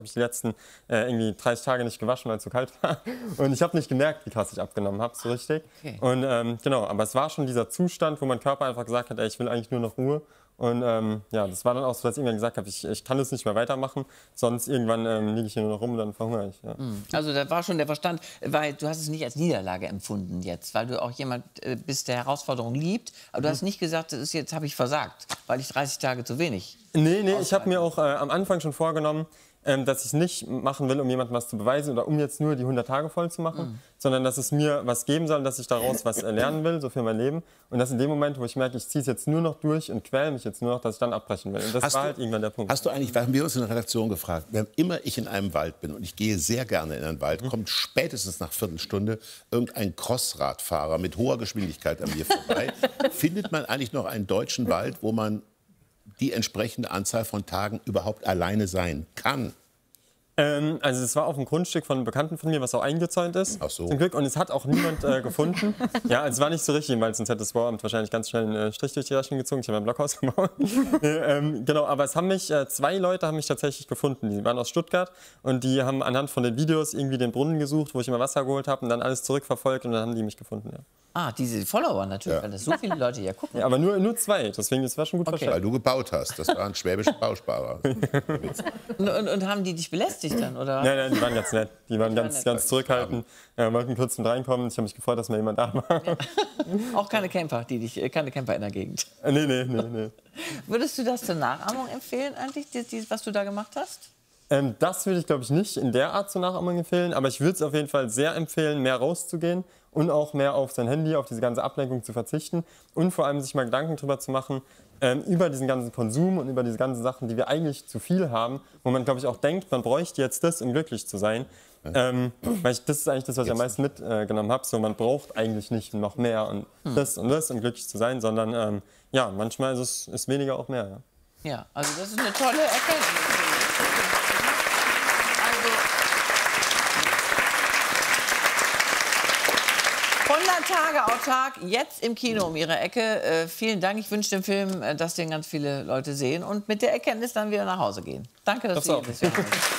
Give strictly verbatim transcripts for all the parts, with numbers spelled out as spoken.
ich die letzten äh, irgendwie dreißig Tage nicht gewaschen, weil es so kalt war. Und ich habe nicht gemerkt, wie krass ich abgenommen habe, so richtig. Okay. Und ähm, genau, aber es war schon dieser Zustand, wo mein Körper einfach gesagt hat, ey, ich will eigentlich nur noch Ruhe. Und ähm, ja, das war dann auch so, dass ich irgendwann gesagt habe, ich, ich kann das nicht mehr weitermachen, sonst irgendwann ähm, liege ich hier nur noch rum und dann verhungere ich. Ja. Also da war schon der Verstand, weil du hast es nicht als Niederlage empfunden jetzt, weil du auch jemand äh, bist, der Herausforderungen liebt. Aber du hast nicht gesagt, das ist jetzt habe ich versagt, weil ich dreißig Tage zu wenig. Nee, nee, ich habe mir auch äh, am Anfang schon vorgenommen, ähm, dass ich es nicht machen will, um jemandem was zu beweisen oder um jetzt nur die hundert Tage voll zu machen, mhm. sondern dass es mir was geben soll, dass ich daraus was lernen will, so für mein Leben. Und dass in dem Moment, wo ich merke, ich ziehe es jetzt nur noch durch und quäle mich jetzt nur noch, dass ich dann abbrechen will. Und das hast war du, halt irgendwann der Punkt. Hast du eigentlich, haben wir uns in der Redaktion gefragt, wenn immer ich in einem Wald bin, und ich gehe sehr gerne in einen Wald, mhm. kommt spätestens nach Viertelstunde irgendein Crossradfahrer mit hoher Geschwindigkeit an mir vorbei. Findet man eigentlich noch einen deutschen Wald, wo man die entsprechende Anzahl von Tagen überhaupt alleine sein kann? Ähm, also es war auf dem Grundstück von einem Bekannten von mir, was auch eingezäunt ist, Ach so. zum Glück. Und es hat auch niemand äh, gefunden. Ja, also es war nicht so richtig, weil sonst hätte das Bauamt wahrscheinlich ganz schnell einen äh, Strich durch die Rechnung gezogen. Ich habe ein Blockhaus gebaut. äh, ähm, genau, aber es haben mich, äh, zwei Leute haben mich tatsächlich gefunden. Die waren aus Stuttgart und die haben anhand von den Videos irgendwie den Brunnen gesucht, wo ich immer Wasser geholt habe und dann alles zurückverfolgt und dann haben die mich gefunden, ja. Ah, diese Follower natürlich, Ja. weil das so viele Leute hier gucken. Ja, aber nur, nur zwei, deswegen das war schon gut Okay. verstanden. Weil du gebaut hast. Das war ein schwäbischer Bausparer. Und, und, und haben die dich belästigt dann, oder? Nein, nein, die waren ganz nett. Die waren Die ganz, waren nett. ganz zurückhaltend. Äh, wollten kurz mit reinkommen. Ich habe mich gefreut, dass mal jemand da war. Ja. Auch keine Camper, die dich, äh, keine Camper in der Gegend. Äh, nee, nee, nee, nee. Würdest du das zur Nachahmung empfehlen eigentlich, die, die, was du da gemacht hast? Ähm, das würde ich, glaube ich, nicht in der Art zur Nachahmung empfehlen. Aber ich würde es auf jeden Fall sehr empfehlen, mehr rauszugehen und auch mehr auf sein Handy, auf diese ganze Ablenkung zu verzichten. Und vor allem sich mal Gedanken darüber zu machen, ähm, über diesen ganzen Konsum und über diese ganzen Sachen, die wir eigentlich zu viel haben, wo man, glaube ich, auch denkt, man bräuchte jetzt das, um glücklich zu sein. Ähm, weil ich, das ist eigentlich das, was ich am meisten mitgenommen äh, habe. So, man braucht eigentlich nicht noch mehr und hm. das und das, um glücklich zu sein, sondern ähm, ja, manchmal ist es ist weniger auch mehr. Ja. Ja, also das ist eine tolle Erkenntnis. hundert Tage autark, jetzt im Kino um Ihre Ecke. Äh, vielen Dank. Ich wünsche dem Film, äh, dass den ganz viele Leute sehen und mit der Erkenntnis dann wieder nach Hause gehen. Danke, dass Sie hier sind.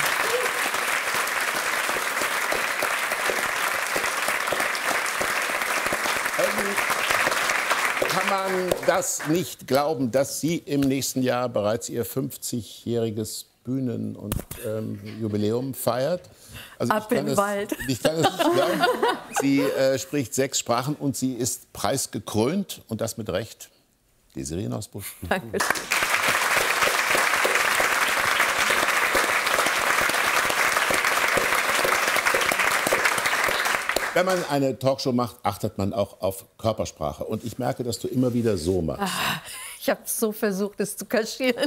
Kann man das nicht glauben, dass Sie im nächsten Jahr bereits Ihr fünfzigjähriges Bühnen- und ähm, Jubiläum feiert? Also Ab in den Wald. Ich kann es nicht glauben. Sie äh, spricht sechs Sprachen und sie ist preisgekrönt, und das mit Recht. Desiree Nosbusch. Danke. Wenn man eine Talkshow macht, achtet man auch auf Körpersprache. Und ich merke, dass du immer wieder so machst. Ah, ich habe so versucht, es zu kaschieren.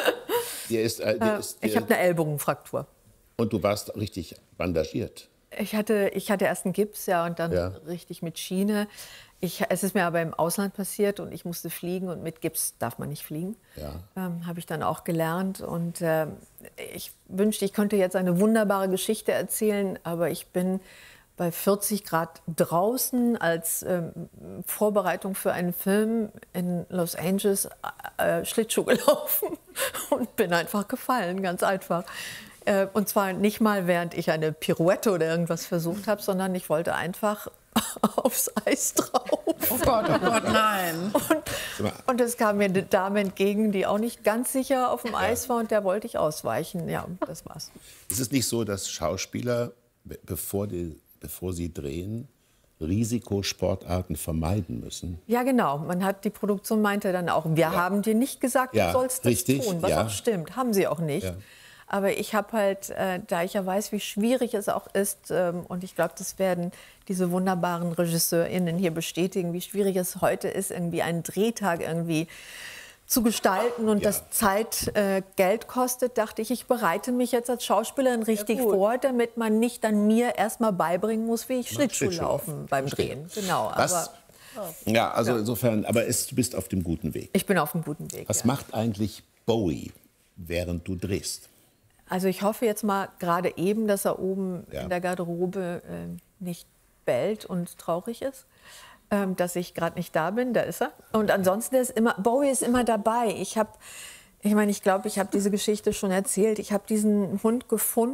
Dir ist, äh, dir ist, dir ich habe eine Ellbogenfraktur. Und du warst richtig bandagiert. Ich hatte, ich hatte erst einen Gips, ja, und dann Ja. richtig mit Schiene. Ich, es ist mir aber im Ausland passiert und ich musste fliegen und mit Gips darf man nicht fliegen. Ja. Ähm, habe ich dann auch gelernt und äh, ich wünschte, ich könnte jetzt eine wunderbare Geschichte erzählen, aber ich bin bei vierzig Grad draußen als ähm, Vorbereitung für einen Film in Los Angeles äh, Schlittschuh gelaufen und bin einfach gefallen, ganz einfach. Äh, und zwar nicht mal, während ich eine Pirouette oder irgendwas versucht habe, sondern ich wollte einfach aufs Eis drauf. Oh Gott, oh Gott, nein. Und, und es kam mir eine Dame entgegen, die auch nicht ganz sicher auf dem Eis war, und der wollte ich ausweichen. Ja, das war's. Ist es nicht so, dass Schauspieler, be- bevor, die, bevor sie drehen, Risikosportarten vermeiden müssen? Ja, genau. Man hat, die Produktion meinte dann auch, wir haben dir nicht gesagt, Ja, du sollst das richtig, tun, was ja. auch stimmt. Haben sie auch nicht. Ja. Aber ich habe halt, äh, da ich ja weiß, wie schwierig es auch ist, ähm, und ich glaube, das werden diese wunderbaren RegisseurInnen hier bestätigen, wie schwierig es heute ist, irgendwie einen Drehtag irgendwie zu gestalten und Ja. das Zeit äh, Geld kostet, dachte ich, ich bereite mich jetzt als Schauspielerin richtig gut. vor, damit man nicht an mir erst mal beibringen muss, wie ich Schlittschuh Schlittschuh laufen laufen. beim Verstehe. Drehen. Genau, Was? aber Ja, also insofern, aber es, du bist auf dem guten Weg. ich bin auf einem guten Weg. Was ja. macht eigentlich Bowie, während du drehst? Also ich hoffe jetzt mal gerade eben, dass er oben Ja. in der Garderobe äh, nicht bellt und traurig ist, ähm, dass ich gerade nicht da bin. Da ist er. Und ansonsten ist immer, Bowie ist immer dabei. Ich habe Ich meine, ich glaube, ich habe diese Geschichte schon erzählt. Ich habe diesen Hund gefunden.